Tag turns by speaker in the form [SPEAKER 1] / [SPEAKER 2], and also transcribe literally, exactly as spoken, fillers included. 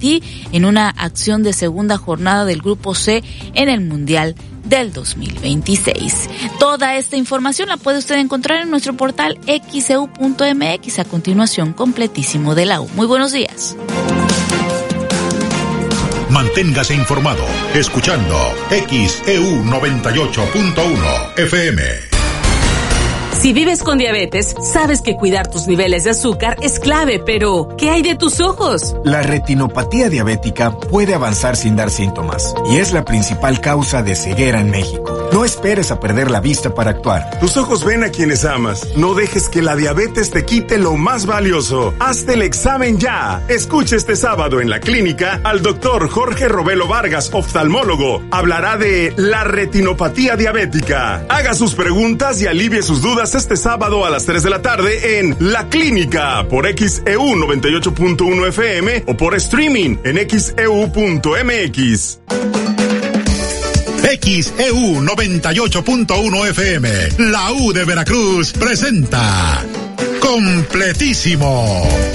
[SPEAKER 1] Haití en una acción de segunda jornada del Grupo C en el Mundial del dos mil veintiséis. Toda esta información la puede usted encontrar en nuestro portal x e u punto m x. A continuación, completísimo de la U. Muy buenos días.
[SPEAKER 2] Manténgase informado escuchando X E U noventa y ocho punto uno F M.
[SPEAKER 3] Si vives con diabetes, sabes que cuidar tus niveles de azúcar es clave, pero ¿qué hay de tus ojos?
[SPEAKER 4] La retinopatía diabética puede avanzar sin dar síntomas y es la principal causa de ceguera en México. No esperes a perder la vista para actuar.
[SPEAKER 5] Tus ojos ven a quienes amas. No dejes que la diabetes te quite lo más valioso. Hazte el examen ya. Escucha este sábado en la clínica al doctor Jorge Robelo Vargas, oftalmólogo. Hablará de la retinopatía diabética. Haga sus preguntas y alivie sus dudas este sábado a las tres de la tarde en La Clínica por X E U noventa y ocho punto uno F M o por streaming en x e u punto m x.
[SPEAKER 2] X E U noventa y ocho punto uno F M, la U de Veracruz presenta Completísimo.